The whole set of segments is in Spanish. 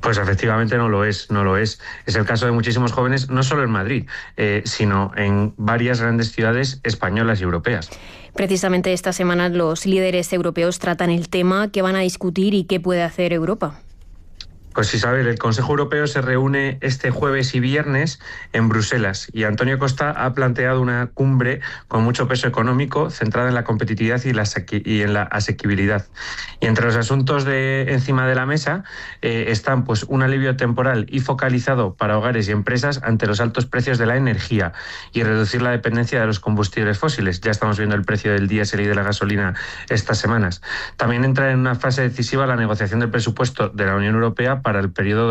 Pues efectivamente no lo es. Es el caso de muchísimos jóvenes, no solo en Madrid, sino en varias grandes ciudades españolas y europeas. Precisamente esta semana los líderes europeos tratan el tema. ¿Qué van a discutir y qué puede hacer Europa? Pues Isabel, el Consejo Europeo se reúne este jueves y viernes en Bruselas y Antonio Costa ha planteado una cumbre con mucho peso económico centrada en la competitividad y en la asequibilidad. Y entre los asuntos encima de la mesa están pues un alivio temporal y focalizado para hogares y empresas ante los altos precios de la energía y reducir la dependencia de los combustibles fósiles. Ya estamos viendo el precio del diésel y de la gasolina estas semanas. También entra en una fase decisiva la negociación del presupuesto de la Unión Europea para el periodo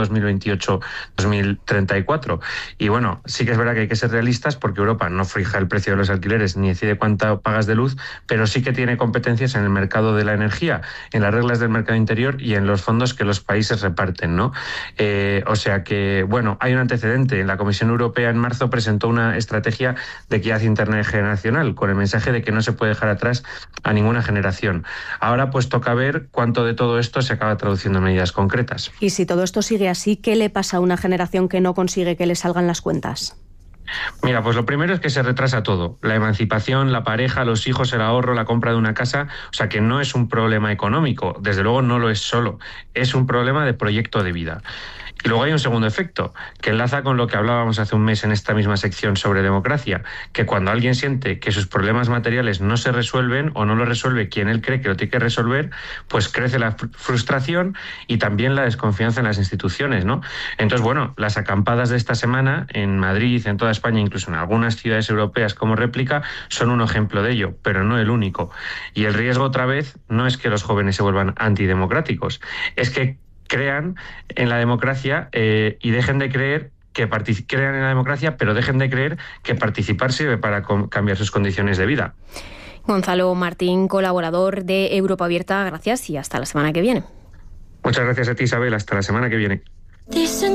2028-2034. Y bueno, sí que es verdad que hay que ser realistas porque Europa no fija el precio de los alquileres ni decide cuánto pagas de luz, pero sí que tiene competencias en el mercado de la energía, en las reglas del mercado interior y en los fondos que los países reparten, ¿no? O sea que, bueno, hay un antecedente. La Comisión Europea en marzo presentó una estrategia de equidad intergeneracional con el mensaje de que no se puede dejar atrás a ninguna generación. Ahora pues toca ver cuánto de todo esto se acaba traduciendo en medidas concretas. Y si todo esto sigue así, ¿qué le pasa a una generación que no consigue que le salgan las cuentas? Mira, pues lo primero es que se retrasa todo. La emancipación, la pareja, los hijos, el ahorro, la compra de una casa. O sea que no es un problema económico. Desde luego no lo es solo. Es un problema de proyecto de vida. Y luego hay un segundo efecto, que enlaza con lo que hablábamos hace un mes en esta misma sección sobre democracia, que cuando alguien siente que sus problemas materiales no se resuelven o no lo resuelve quien él cree que lo tiene que resolver, pues crece la frustración y también la desconfianza en las instituciones, ¿no? Entonces, bueno, las acampadas de esta semana en Madrid, en toda España, incluso en algunas ciudades europeas como réplica, son un ejemplo de ello, pero no el único. Y el riesgo otra vez no es que los jóvenes se vuelvan antidemocráticos, es que crean en la democracia y dejen de creer que crean en la democracia, pero dejen de creer que participar sirve para cambiar sus condiciones de vida. Gonzalo Martín, colaborador de Europa Abierta, gracias y hasta la semana que viene. Muchas gracias a ti, Isabel. Hasta la semana que viene.